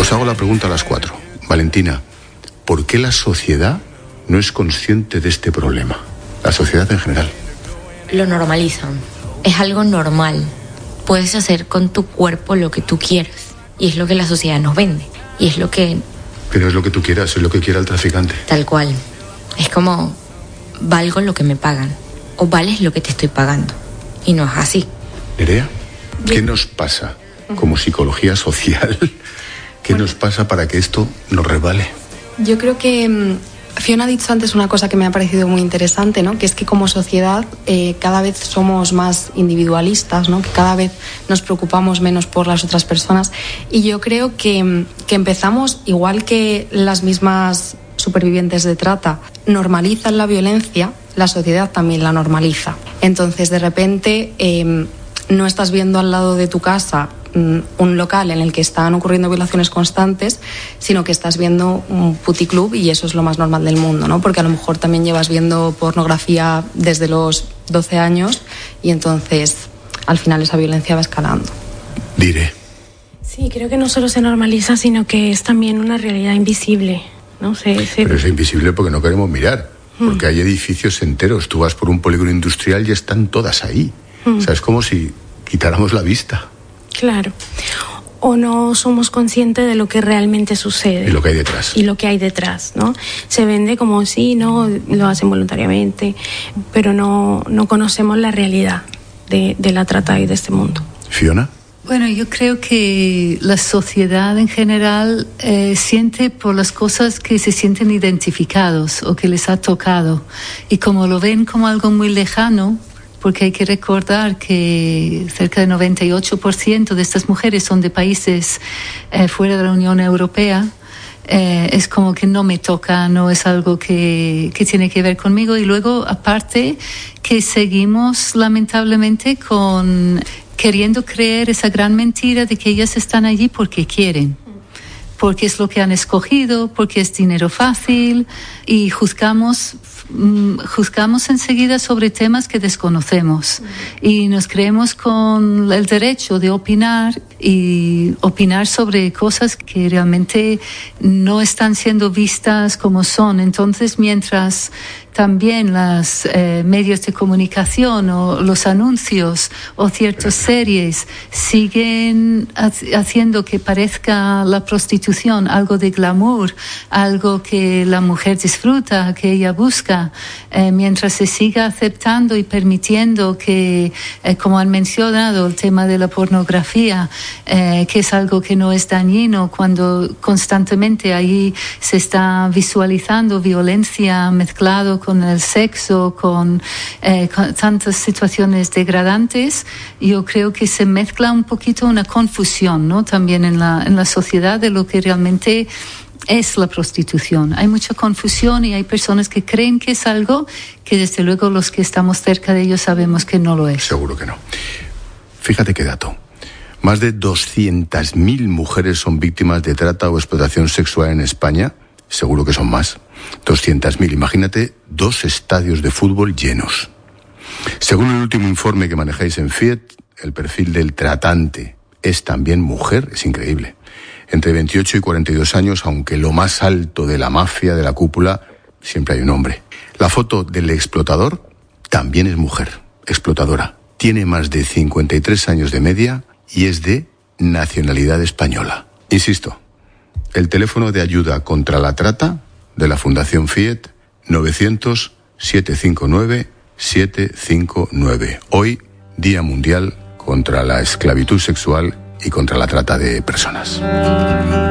Os hago la pregunta a las 4. Valentina, ¿por qué la sociedad no es consciente de este problema? La sociedad en general. Lo normalizan. Es algo normal. Puedes hacer con tu cuerpo lo que tú quieras. Y es lo que la sociedad nos vende. Y es lo que... Pero es lo que tú quieras, es lo que quiera el traficante. Tal cual. Es como, valgo lo que me pagan. O vales lo que te estoy pagando. Y no es así. Nerea, ¿qué nos pasa como psicología social? ¿Qué nos pasa para que esto nos resbale? Yo creo que Fiona ha dicho antes una cosa que me ha parecido muy interesante, ¿no? Que es que como sociedad cada vez somos más individualistas, ¿no? Que cada vez nos preocupamos menos por las otras personas. Y yo creo que empezamos, igual que las mismas supervivientes de trata normalizan la violencia, la sociedad también la normaliza. Entonces, de repente, no estás viendo al lado de tu casa un local en el que están ocurriendo violaciones constantes, sino que estás viendo un puticlub y eso es lo más normal del mundo, ¿no? Porque a lo mejor también llevas viendo pornografía desde los 12 años y entonces al final esa violencia va escalando. Diré. Sí, creo que no solo se normaliza, sino que es también una realidad invisible, ¿no? Pero es invisible porque no queremos mirar, porque hay edificios enteros. Tú vas por un polígono industrial y están todas ahí. O sea, es como si quitáramos la vista. Claro. O no somos conscientes de lo que realmente sucede. Y lo que hay detrás. Y lo que hay detrás, ¿no? Se vende como sí, no, lo hacen voluntariamente, pero no conocemos la realidad de la trata y de este mundo. ¿Fiona? Bueno, yo creo que la sociedad en general siente por las cosas que se sienten identificados o que les ha tocado. Y como lo ven como algo muy lejano, porque hay que recordar que cerca del 98% de estas mujeres son de países fuera de la Unión Europea, es como que no me toca, no es algo que tiene que ver conmigo. Y luego, aparte, que seguimos lamentablemente queriendo creer esa gran mentira de que ellas están allí porque quieren, porque es lo que han escogido, porque es dinero fácil, y juzgamos enseguida sobre temas que desconocemos y nos creemos con el derecho de opinar y opinar sobre cosas que realmente no están siendo vistas como son. Entonces, mientras también los medios de comunicación o los anuncios o ciertas series siguen haciendo que parezca la prostitución algo de glamour, algo que la mujer disfruta, que ella busca, mientras se siga aceptando y permitiendo que, como han mencionado, el tema de la pornografía, que es algo que no es dañino, cuando constantemente ahí se está visualizando violencia mezclado con el sexo, con tantas situaciones degradantes, yo creo que se mezcla un poquito una confusión, ¿no? También en la sociedad de lo que realmente es la prostitución. Hay mucha confusión y hay personas que creen que es algo que desde luego los que estamos cerca de ellos sabemos que no lo es. Seguro que no. Fíjate qué dato. Más de 200.000 mujeres son víctimas de trata o explotación sexual en España. Seguro que son más. 200.000. Imagínate 2 estadios de fútbol llenos. Según el último informe que manejáis en Fiet, el perfil del tratante es también mujer. Es increíble. Entre 28 y 42 años, aunque lo más alto de la mafia, de la cúpula, siempre hay un hombre. La foto del explotador también es mujer, explotadora. Tiene más de 53 años de media y es de nacionalidad española. Insisto, el teléfono de ayuda contra la trata de la Fundación Fiet, 900-759-759. Hoy, Día Mundial contra la Esclavitud Sexual y contra la Trata de Personas.